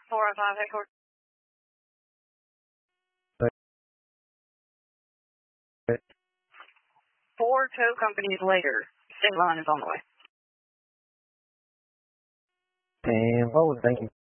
405 headquarters. Four tow companies later. State line is on the way. And forward, thank you.